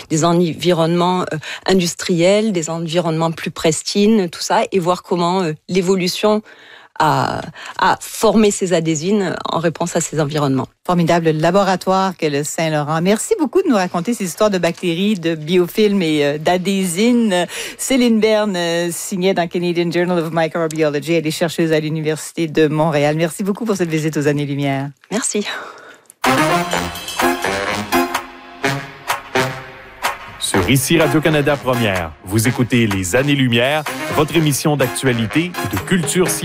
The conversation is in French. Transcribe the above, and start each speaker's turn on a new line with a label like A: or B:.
A: des environnements industriels, des environnements plus pristines, tout ça, et voir comment l'évolution a formé ces adhésines en réponse à ces environnements.
B: Formidable laboratoire qu'est le Saint-Laurent. Merci beaucoup de nous raconter ces histoires de bactéries, de biofilms et d'adhésines. Céline Berne signait dans Canadian Journal of Microbiology. Elle est chercheuse à l'Université de Montréal. Merci beaucoup pour cette visite aux Années-Lumière.
A: Merci.
C: Sur ICI Radio-Canada Première, vous écoutez Les Années-Lumière, votre émission d'actualité et de culture scientifique.